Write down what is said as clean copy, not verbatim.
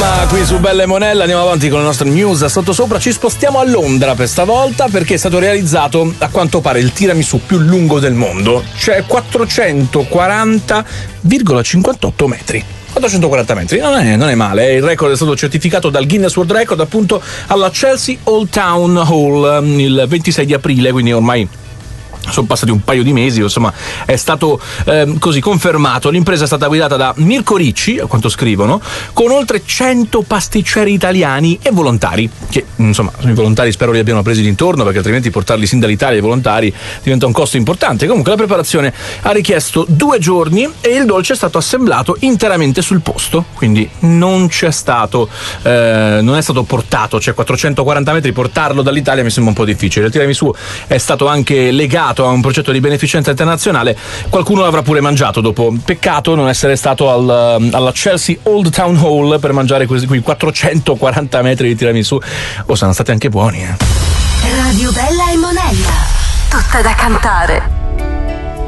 Calma qui su Bella e Monella, andiamo avanti con le nostre news sottosopra. Ci spostiamo a Londra per stavolta perché è stato realizzato a quanto pare il tiramisù più lungo del mondo, cioè 440,58 metri. 440 metri, non è male, il record è stato certificato dal Guinness World Record appunto alla Chelsea Old Town Hall il 26 di aprile, quindi ormai sono passati un paio di mesi, insomma è stato così confermato. L'impresa è stata guidata da Mirko Ricci, a quanto scrivono, con oltre 100 pasticceri italiani e volontari, che insomma i volontari spero li abbiano presi d'intorno, perché altrimenti portarli sin dall'Italia i volontari diventa un costo importante. Comunque la preparazione ha richiesto 2 giorni e il dolce è stato assemblato interamente sul posto, quindi non è stato portato, cioè 440 metri portarlo dall'Italia mi sembra un po' difficile. Il tiramisù è stato anche legato a un progetto di beneficenza internazionale, qualcuno l'avrà pure mangiato dopo. Peccato non essere stato alla Chelsea Old Town Hall per mangiare quei 440 metri di tiramisù. Sono stati anche buoni. Radio Bella e Monella, tutta da cantare.